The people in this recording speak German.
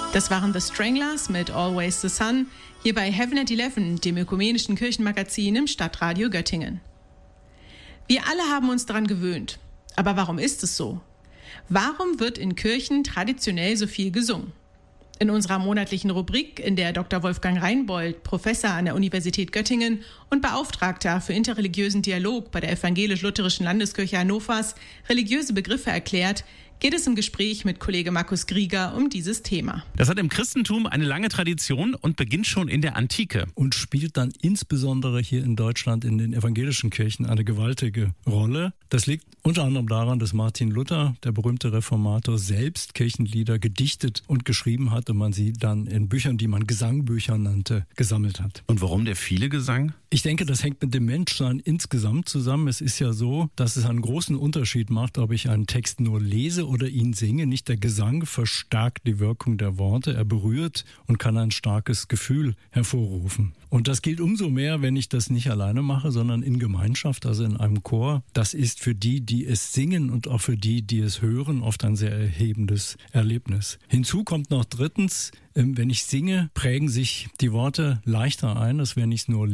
Das waren The Stranglers mit Always the Sun, hier bei Heaven at 11, dem ökumenischen Kirchenmagazin im Stadtradio Göttingen. Wir alle haben uns daran gewöhnt. Aber warum ist es so? Warum wird in Kirchen traditionell so viel gesungen? In unserer monatlichen Rubrik, in der Dr. Wolfgang Reinbold, Professor an der Universität Göttingen und Beauftragter für interreligiösen Dialog bei der Evangelisch-Lutherischen Landeskirche Hannovers religiöse Begriffe erklärt, geht es im Gespräch mit Kollege Markus Grieger um dieses Thema. Das hat im Christentum eine lange Tradition und beginnt schon in der Antike. Und spielt dann insbesondere hier in Deutschland in den evangelischen Kirchen eine gewaltige Rolle. Das liegt unter anderem daran, dass Martin Luther, der berühmte Reformator, selbst Kirchenlieder gedichtet und geschrieben hat und man sie dann in Büchern, die man Gesangbücher nannte, gesammelt hat. Und warum der viele Gesang? Ich denke, das hängt mit dem Menschsein insgesamt zusammen. Es ist ja so, dass es einen großen Unterschied macht, ob ich einen Text nur lese oder ihn singe. Nicht der Gesang verstärkt die Wirkung der Worte, er berührt und kann ein starkes Gefühl hervorrufen. Und das gilt umso mehr, wenn ich das nicht alleine mache, sondern in Gemeinschaft, also in einem Chor. Das ist für die, die es singen und auch für die, die es hören, oft ein sehr erhebendes Erlebnis. Hinzu kommt noch drittens, wenn ich singe, prägen sich die Worte leichter ein, als wenn ich es nur